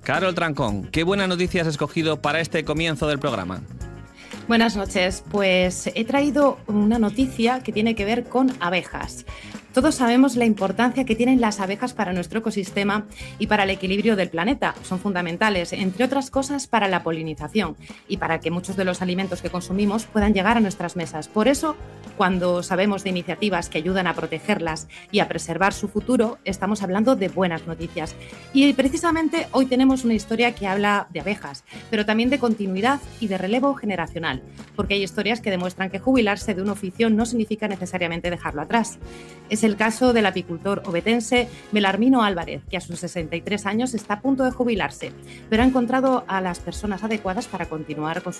Carol Trancón, ¿qué buena noticia has escogido para este comienzo del programa? Buenas noches, pues he traído una noticia que tiene que ver con abejas. Todos sabemos la importancia que tienen las abejas para nuestro ecosistema y para el equilibrio del planeta. Son fundamentales, entre otras cosas, para la polinización y para que muchos de los alimentos que consumimos puedan llegar a nuestras mesas. Por eso, cuando sabemos de iniciativas que ayudan a protegerlas y a preservar su futuro, estamos hablando de buenas noticias. Y precisamente hoy tenemos una historia que habla de abejas, pero también de continuidad y de relevo generacional, porque hay historias que demuestran que jubilarse de un oficio no significa necesariamente dejarlo atrás. Es el caso del apicultor ovetense Belarmino Álvarez, que a sus 63 años está a punto de jubilarse, pero ha encontrado a las personas adecuadas para continuar con su